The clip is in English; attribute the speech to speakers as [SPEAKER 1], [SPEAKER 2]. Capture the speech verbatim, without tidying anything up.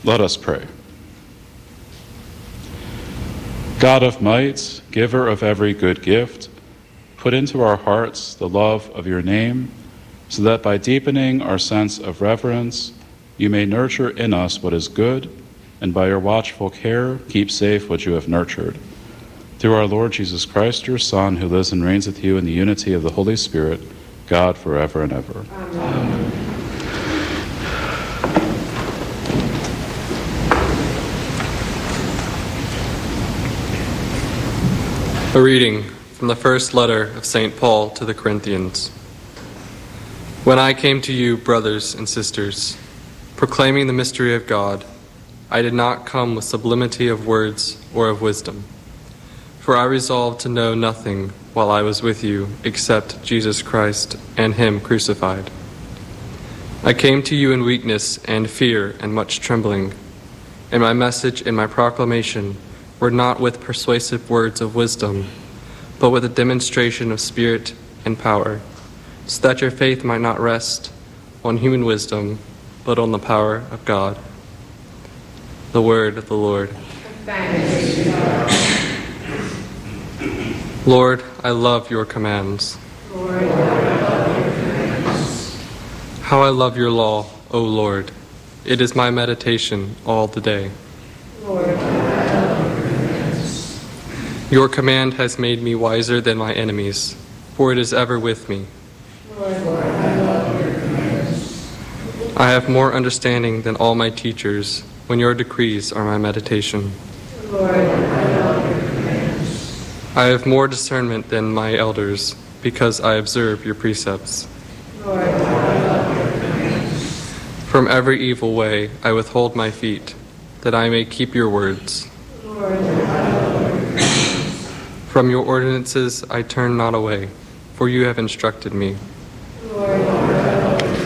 [SPEAKER 1] Let us pray. God of might, giver of every good gift, put into our hearts the love of your name, so that by deepening our sense of reverence, you may nurture in us what is good, and by your watchful care, keep safe what you have nurtured. Through our Lord Jesus Christ, your Son, who lives and reigns with you in the unity of the Holy Spirit, God forever and ever. Amen.
[SPEAKER 2] A reading from the first letter of Saint Paul to the Corinthians. When I came to you, brothers and sisters, proclaiming the mystery of God, I did not come with sublimity of words or of wisdom. For I resolved to know nothing while I was with you except Jesus Christ and him crucified. I came to you in weakness and fear and much trembling, and my message and my proclamation were not with persuasive words of wisdom, but with a demonstration of spirit and power, so that your faith might not rest on human wisdom, but on the power of God. The word of the Lord.
[SPEAKER 3] Thanks be to God.
[SPEAKER 2] Lord, I love your commands.
[SPEAKER 3] Lord, I love your commands.
[SPEAKER 2] How I love your law, O Lord. It is my meditation all the day.
[SPEAKER 3] Lord, I love your commands.
[SPEAKER 2] Your command has made me wiser than my enemies, for it is ever with me.
[SPEAKER 3] Lord, I love your commands.
[SPEAKER 2] I have more understanding than all my teachers, when your decrees are my meditation.
[SPEAKER 3] Lord, I love your commands.
[SPEAKER 2] I have more discernment than my elders, because I observe your precepts.
[SPEAKER 3] Lord, I love your commands.
[SPEAKER 2] From every evil way I withhold my feet, that I may keep your words.
[SPEAKER 3] Lord, I love your commands.
[SPEAKER 2] From your ordinances I turn not away, for you have instructed me.